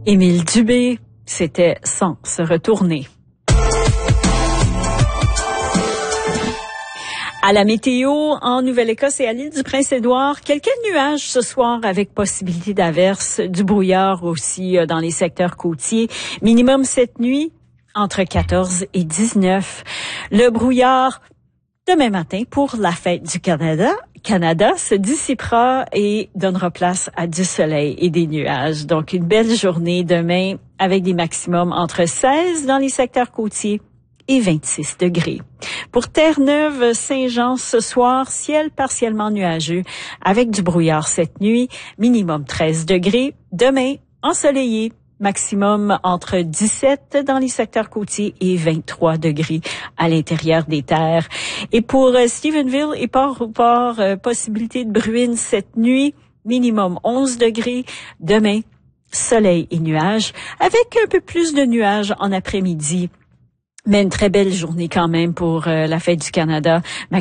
Émile Dubé, c'était Sans se retourner. À la météo, en Nouvelle-Écosse et à l'île du Prince-Édouard, quelques nuages ce soir avec possibilité d'averses, du brouillard aussi dans les secteurs côtiers. Minimum cette nuit, entre 14 et 19. Le brouillard, demain matin, pour la fête du Canada, se dissipera et donnera place à du soleil et des nuages. Donc, une belle journée demain avec des maximums entre 16 dans les secteurs côtiers et 26 degrés. Pour Terre-Neuve, Saint-Jean, ce soir, ciel partiellement nuageux avec du brouillard cette nuit, minimum 13 degrés. Demain, ensoleillé, maximum entre 17 dans les secteurs côtiers et 23 degrés à l'intérieur des terres. Et pour Stephenville et Port-au-Port, possibilité de bruine cette nuit, minimum 11 degrés. Demain, soleil et nuages, avec un peu plus de nuages en après-midi. Mais une très belle journée quand même pour la fête du Canada.